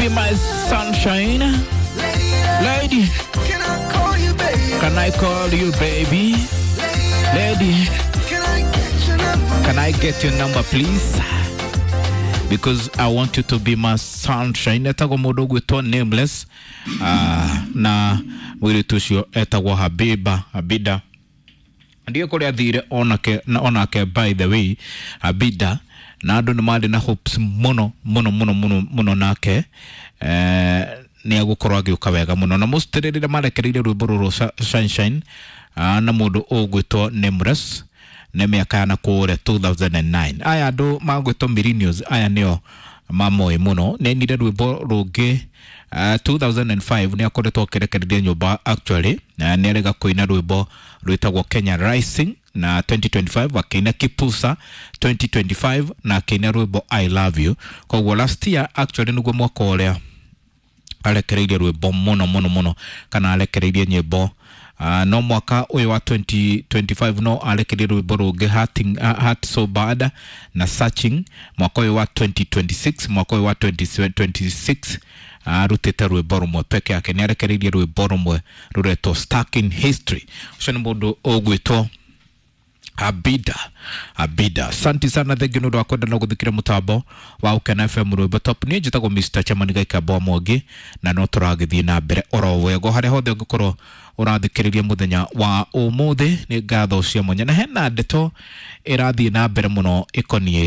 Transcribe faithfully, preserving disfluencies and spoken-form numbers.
be my sunshine? Lady, Can I call you baby? can I call you baby? Lady, Can I get your number? can I get your number please? Because I want you to be my sunshine. Etagwo mundu gwitwo Nameless. Uh, na wili tucio etagwo Habiba, Habida. Ndiye kule athire onake na onake by the way Habida na andu ni mali na hopes muno muno muno muno muno nake eh ni agukorwa agiuka wega muno na mustiririre marekereire rwimbo ruru Sunshine uh, na mundu ogwitwo Nameless ne miaka na kure two thousand nine aya andu magwitwo millennials aya nio mamoe muno ne nire rwimbo rugi uh, two thousand five ni akoretwo kirekereire nyumba actually na ni arega kuina rwimbo rwitagwo Kenya Rising na twenty twenty-five akina Kipusa twenty twenty-five na akina rwimbo I Love You kwa last year actually niguo mwaka uria alekereirie rwimbo muno muno muno kana alekereirie nyimbo uh, no mwaka uyu wa twenty twenty-five no alekereirie rwimbo rugi Hurting uh, Heart So Bad na Searching mwaka uyu wa twenty twenty-six mwaka uyu wa twenty twenty-six Uh, rutete rwimbo rumwe peke yake ni arekereirie rwimbo rumwe ruretwo Stuck in History ucio ni mundu ogwitwo Habida Habida asante sana thank you no ndo kwenda no guthikira mutambo wa Ukena F M rwimbo top ni njitagwo Mister Chamani Gaikabo Mwangi na no turagithie na mbere oro wego hare hothe ungikorwo urathikiriria muthenya wa umuthi ni ngatho cia mwanya na hena ndeto irathie na mbere muno ikonie